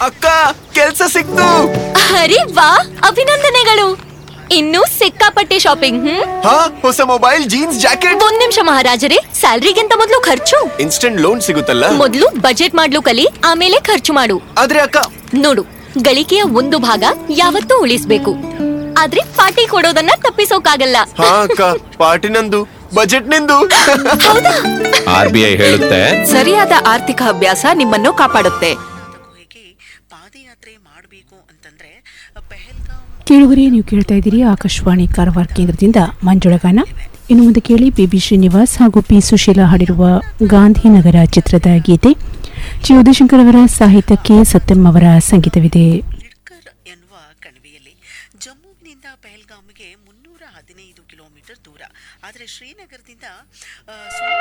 ಅಕ್ಕ ಕೆಲ್ಸ ಸಿಕ್ತು. ಅರೆ ವಾ, ಅಭಿನಂದನೆಗಳು. ಇನ್ನೂ ಸಿಕ್ಕಾಪಟ್ಟೆ ಶಾಪಿಂಗ್. ಹಾ, ಹೊಸ ಮೊಬೈಲ್, ಜೀನ್ಸ್, ಜಾಕೆಟ್. ಒಂದ್ ನಿಮಿಷ ಮಹಾರಾಜರೇ, ಸ್ಯಾಲ್ರಿಗಿಂತ ಮೊದಲು ಖರ್ಚು. ಇನ್ಸ್ಟೆಂಟ್ ಲೋನ್ ಸಿಗುತ್ತಲ್ಲ? ಮೊದಲು ಬಜೆಟ್ ಮಾಡ್ಲು ಕಲಿ, ಆಮೇಲೆ ಖರ್ಚು ಮಾಡು. ಆದ್ರೆ ಅಕ್ಕ, ನೋಡು, ಗಳಿಕೆಯ ಒಂದು ಭಾಗ ಯಾವತ್ತೂ ಉಳಿಸ್ಬೇಕು, ಆದ್ರೆ ಪಾರ್ಟಿ ಕೊಡೋದನ್ನ ತಪ್ಪಿಸೋಕಾಗಲ್ಲ. ಹಾ ಅಕ್ಕ, ಪಾರ್ಟಿ ನಂದು, ಬಜೆಟ್ ನಿಂದು. RBI ಹೇಳುತ್ತೆ, ಸರಿಯಾದ ಆರ್ಥಿಕ ಅಭ್ಯಾಸ ನಿಮ್ಮನ್ನು ಕಾಪಾಡುತ್ತೆ. ಪಾದಯಾತ್ರೆ ಮಾಡಬೇಕು ಅಂತಂದ್ರೆ ಪೆಹಲ್ಗಾಮ್. ಕೇಳುಗರೆ, ನೀವು ಕೇಳ್ತಾ ಇದ್ದೀರಿ ಆಕಾಶವಾಣಿ ಕಾರವಾರ ಕೇಂದ್ರದಿಂದ ಮಂಜುಳಗಾನ. ಇನ್ನು ಮುಂದೆ ಕೇಳಿ PB ಶ್ರೀನಿವಾಸ್ ಹಾಗೂ P ಸುಶೀಲಾ ಹಾಡಿರುವ ಗಾಂಧಿನಗರ ಚಿತ್ರದ ಗೀತೆ. ಜಿ ಉದಯಶಂಕರ್ ಅವರ ಸಾಹಿತ್ಯಕ್ಕೆ ಸತ್ಯಂ ಅವರ ಸಂಗೀತವಿದೆ. ಎನ್ನುವ ಕಣಿವೆಯಲ್ಲಿ ಜಮ್ಮುವಿನಿಂದ ಪೆಹಲ್ಗಾಮ್ಗೆ 315 ಕಿಲೋಮೀಟರ್ ದೂರ. ಆದರೆ ಶ್ರೀನಗರದಿಂದ